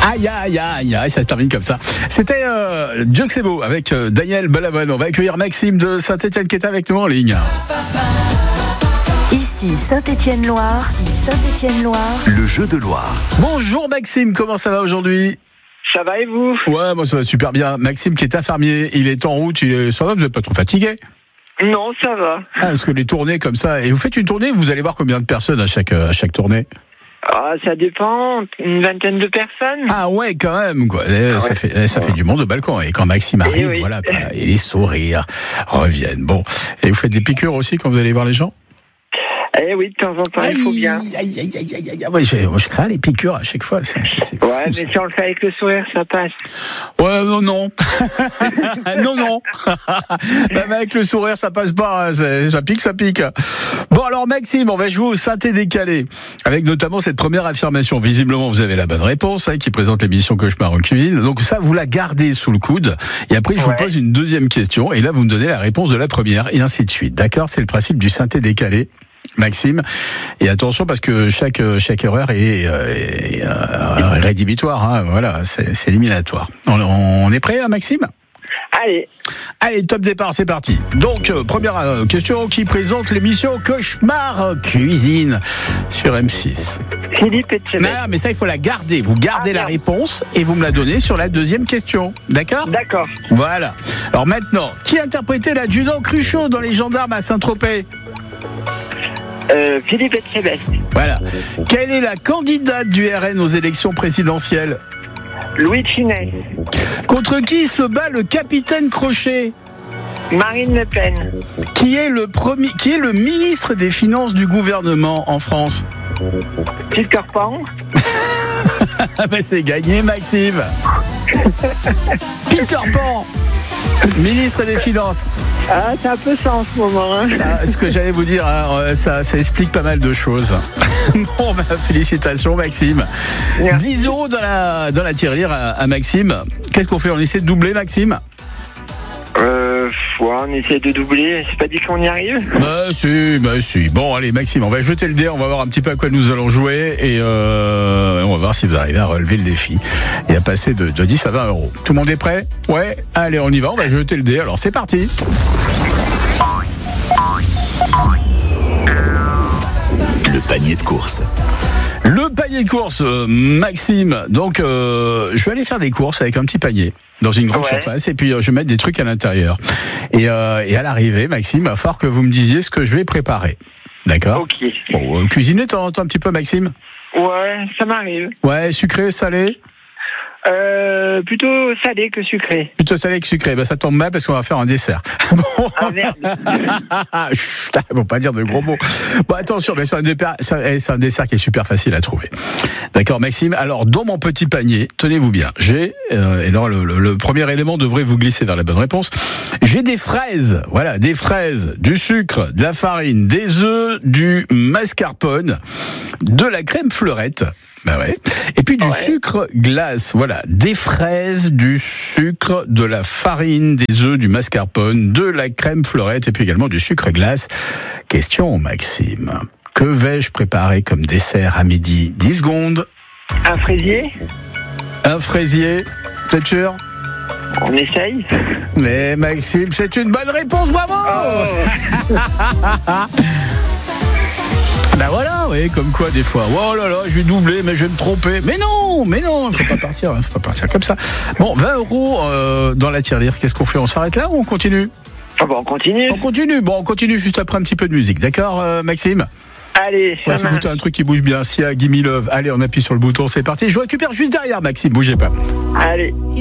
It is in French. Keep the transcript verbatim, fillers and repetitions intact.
Aïe, aïe, aïe, aïe, ça se termine comme ça. C'était euh, Dieu que c'est beau avec euh, Daniel Balavoine. On va accueillir Maxime de Saint-Étienne qui est avec nous en ligne. Ici Saint-Étienne-Loire, ici Saint-Étienne-Loire, le jeu de Loire. Bonjour Maxime, comment ça va aujourd'hui ? Ça va et vous ? Ouais, moi ça va super bien. Maxime qui est infirmier, il est en route, il est... ça va, vous n'êtes pas trop fatigué ? Non, ça va. Ah, parce que les tournées comme ça, et vous faites une tournée, vous allez voir combien de personnes à chaque, à chaque tournée ? Ah, ça dépend, une vingtaine de personnes. Ah ouais, quand même, quoi. Ah ça ouais. fait, ça fait du monde au balcon. Et quand Maxime arrive, et oui. voilà, quoi, et les sourires reviennent. Bon. Et vous faites des piqûres aussi quand vous allez voir les gens ? Eh oui, de temps en temps, aïe, il faut bien. Aïe, aïe, aïe, aïe, aïe, aïe. Ouais, je, je crains les piqûres à chaque fois. C'est, c'est, c'est ouais, fou, mais ça. si on le fait avec le sourire, ça passe. Ouais, non, non. non, non. Même avec le sourire, ça passe pas. C'est, ça pique, ça pique. Bon, alors, Maxime, on va jouer au synthé décalé. Avec notamment cette première affirmation. Visiblement, vous avez la bonne réponse, hein, qui présente l'émission Cauchemar en cuisine. Donc, ça, vous la gardez sous le coude. Et après, je ouais. vous pose une deuxième question. Et là, vous me donnez la réponse de la première. Et ainsi de suite. D'accord ? C'est le principe du synthé décalé. Maxime, et attention parce que chaque chaque erreur est, est, est euh, rédhibitoire, hein, voilà, c'est, c'est éliminatoire. On, on est prêt, hein, Maxime ? Allez. Allez, top départ, c'est parti. Donc, euh, première euh, question qui présente l'émission Cauchemar Cuisine sur M six. Philippe Etchebest. Non, mais ça, il faut la garder. Vous gardez ah, la réponse et vous me la donnez sur la deuxième question. D'accord ? D'accord. Voilà. Alors maintenant, qui interprétait l'adjudant Cruchot dans Les Gendarmes à Saint-Tropez ? Euh, Philippe Etchebest. Voilà. Quelle est la candidate du R N aux élections présidentielles ? Louis de Funès. Contre qui se bat le capitaine Crochet ? Marine Le Pen. Qui est le premier, qui est le ministre des Finances du gouvernement en France ? Peter Pan. Ben c'est gagné, Maxime. Peter Pan. Ministre des Finances. Ah, c'est un peu ça en ce moment. Hein. Ça, ce que j'allais vous dire, hein, ça, ça explique pas mal de choses. Bon, bah, félicitations, Maxime. Merci. dix euros dans la, dans la tirelire à, à Maxime. Qu'est-ce qu'on fait ? On essaie de doubler, Maxime ? Euh, ouais, on essaie de doubler. C'est pas dit qu'on y arrive ? Bah si, bah si. Bon, allez, Maxime, on va jeter le dé. On va voir un petit peu à quoi nous allons jouer. Et euh, on va voir si vous arrivez à relever le défi et à passer de, de dix à vingt euros. Tout le monde est prêt ? Ouais, allez, on y va. On va jeter le dé. Alors, c'est parti. Le panier de course. Le panier de course, euh, Maxime. Donc, euh, je vais aller faire des courses avec un petit panier dans une grande ouais. surface et puis euh, je vais mettre des trucs à l'intérieur. Et, euh, et à l'arrivée, Maxime, il va falloir que vous me disiez ce que je vais préparer. D'accord ? Ok. Bon, euh, cuisiner, t'en entends un petit peu, Maxime ? Ouais, ça m'arrive. Ouais, sucré, salé ? Euh, plutôt salé que sucré. Plutôt salé que sucré. Ben, ça tombe mal parce qu'on va faire un dessert. Bon. Ah merde. Chut, faut pas dire de gros mots. Bon, attention, mais c'est un, départ, c'est un dessert qui est super facile à trouver. D'accord, Maxime. Alors, dans mon petit panier, tenez-vous bien, j'ai, euh, et alors le, le, le premier élément devrait vous glisser vers la bonne réponse. J'ai des fraises. Voilà, des fraises, du sucre, de la farine, des œufs, du mascarpone, de la crème fleurette. Bah ouais. Et puis du ouais. sucre glace, voilà, des fraises, du sucre, de la farine, des œufs, du mascarpone, de la crème fleurette et puis également du sucre glace. Question, Maxime, que vais-je préparer comme dessert à midi ? dix secondes. Un fraisier ? Un fraisier, t'es sûr ? On essaye. Mais Maxime, c'est une bonne réponse, bravo ! Oh. Ben voilà, oui, comme quoi des fois. Oh là là, je vais doubler, mais je vais me tromper. Mais non, mais non, il faut pas partir, faut pas partir comme ça. Bon, vingt euros euh, dans la tirelire. Qu'est-ce qu'on fait ? On s'arrête là ou on continue ? Ah bon, on continue. On continue. Bon, on continue juste après un petit peu de musique, d'accord, euh, Maxime ? Allez, on va s'écouter un truc qui bouge bien. Sia, Gimme Love. Allez, on appuie sur le bouton, c'est parti. Je vous récupère juste derrière, Maxime. Bougez pas. Allez.